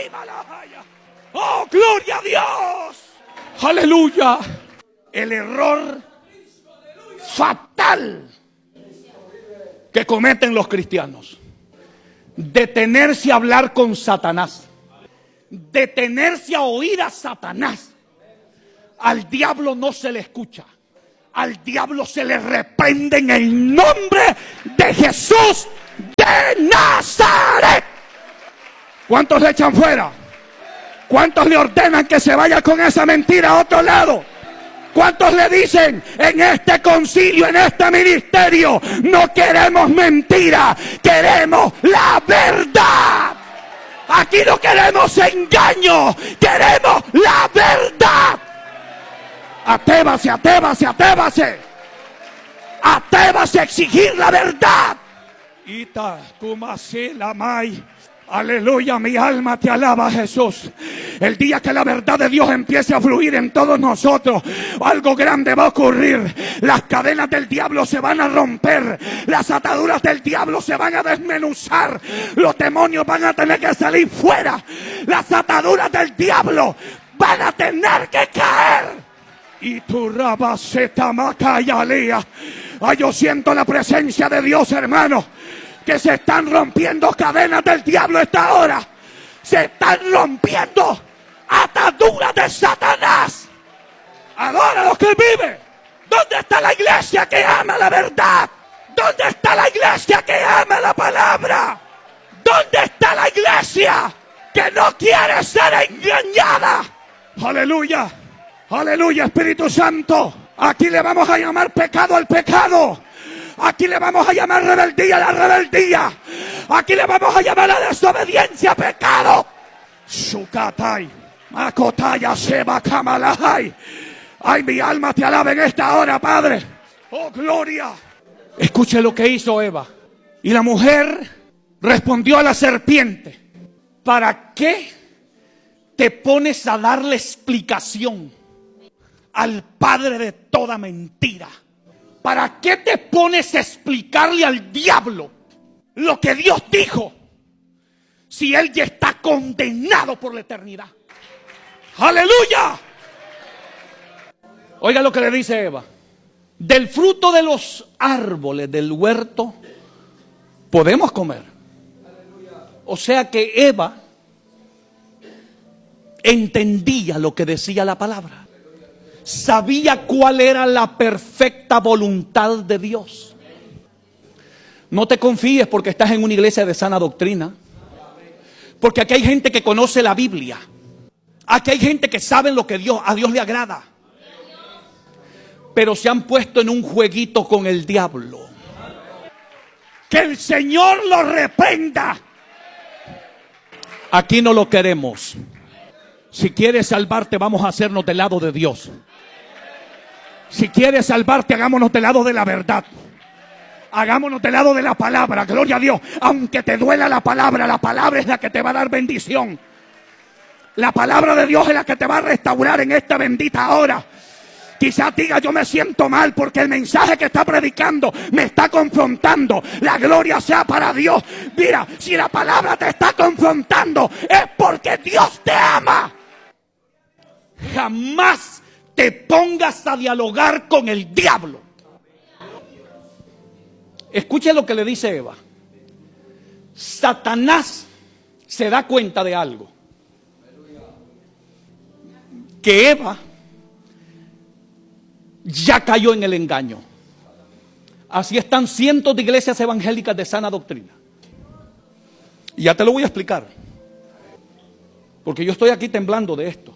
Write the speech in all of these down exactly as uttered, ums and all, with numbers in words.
¡Oh, gloria a Dios! ¡Aleluya! El error fatal que cometen los cristianos: detenerse a hablar con Satanás, detenerse a oír a Satanás. Al diablo no se le escucha, al diablo se le reprende en el nombre de Jesús de Nazaret. ¿Cuántos le echan fuera? ¿Cuántos le ordenan que se vaya con esa mentira a otro lado? ¿Cuántos le dicen en este concilio, en este ministerio: no queremos mentira, queremos la verdad? Aquí no queremos engaño, queremos la verdad. Atrévase, atrévase, atrévase. Atrévase a exigir la verdad. Ita, kumasi, lamai. Aleluya, mi alma te alaba, Jesús. El día que la verdad de Dios empiece a fluir en todos nosotros, algo grande va a ocurrir. Las cadenas del diablo se van a romper, las ataduras del diablo se van a desmenuzar, los demonios van a tener que salir fuera, las ataduras del diablo van a tener que caer. Y tu rabaceta macayalea. Ay, yo siento la presencia de Dios, hermano, que se están rompiendo cadenas del diablo esta hora. Se están rompiendo ataduras de Satanás. Adora lo que él vive. ¿Dónde está la iglesia que ama la verdad? ¿Dónde está la iglesia que ama la palabra? ¿Dónde está la iglesia que no quiere ser engañada? Aleluya, aleluya, Espíritu Santo. Aquí le vamos a llamar pecado al pecado. Aquí le vamos a llamar rebeldía a la rebeldía. Aquí le vamos a llamar la desobediencia a pecado. Shukatai, Makotaya Seba Kamalahai. Ay, mi alma te alaba en esta hora, Padre. Oh, gloria. Escuche lo que hizo Eva. Y la mujer respondió a la serpiente: ¿para qué te pones a darle explicación al padre de toda mentira? ¿Para qué te pones a explicarle al diablo lo que Dios dijo, si él ya está condenado por la eternidad? ¡Aleluya! Oiga lo que le dice Eva: del fruto de los árboles del huerto podemos comer. O sea que Eva entendía lo que decía la palabra. Sabía cuál era la perfecta voluntad de Dios. No te confíes porque estás en una iglesia de sana doctrina. Porque aquí hay gente que conoce la Biblia. Aquí hay gente que sabe lo que Dios, a Dios le agrada. Pero se han puesto en un jueguito con el diablo. Que el Señor lo reprenda. Aquí no lo queremos. Si quieres salvarte, vamos a hacernos del lado de Dios. Si quieres salvarte, hagámonos del lado de la verdad. Hagámonos del lado de la palabra. Gloria a Dios. Aunque te duela la palabra, la palabra es la que te va a dar bendición. La palabra de Dios es la que te va a restaurar en esta bendita hora. Quizás diga: yo me siento mal porque el mensaje que está predicando me está confrontando. La gloria sea para Dios. Mira, si la palabra te está confrontando, es porque Dios te ama. Jamás te pongas a dialogar con el diablo. Escuche lo que le dice Eva. Satanás se da cuenta de algo: que Eva ya cayó en el engaño. Así están cientos de iglesias evangélicas de sana doctrina. Y ya te lo voy a explicar, porque yo estoy aquí temblando de esto.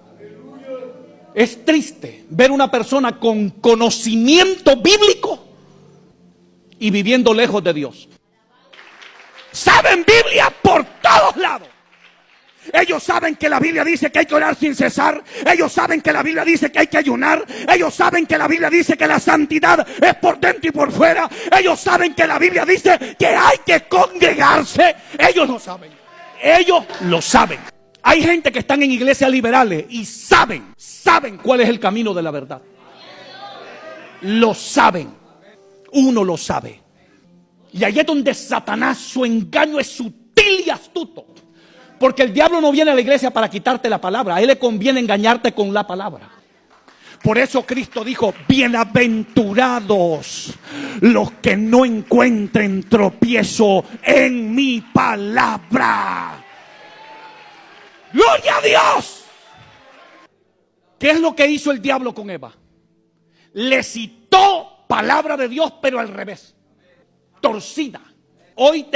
Es triste ver una persona con conocimiento bíblico y viviendo lejos de Dios. Saben Biblia por todos lados. Ellos saben que la Biblia dice que hay que orar sin cesar. Ellos saben que la Biblia dice que hay que ayunar. Ellos saben que la Biblia dice que la santidad es por dentro y por fuera. Ellos saben que la Biblia dice que hay que congregarse. Ellos lo saben. Ellos lo saben. Hay gente que están en iglesias liberales y saben, saben cuál es el camino de la verdad. Lo saben. Uno lo sabe. Y ahí es donde Satanás, su engaño es sutil y astuto. Porque el diablo no viene a la iglesia para quitarte la palabra. A él le conviene engañarte con la palabra. Por eso Cristo dijo, bienaventurados los que no encuentren tropiezo en mi palabra. ¡Gloria a Dios! ¿Qué es lo que hizo el diablo con Eva? Le citó palabra de Dios, pero al revés. Torcida. Hoy te